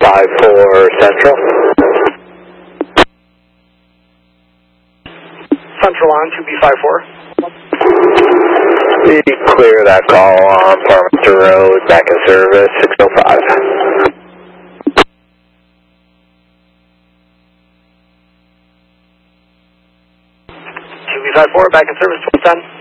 254 Central. Central on 2B54. We clear that call on Farmington Road, back in service, 605. 2B54, back in service, 1210.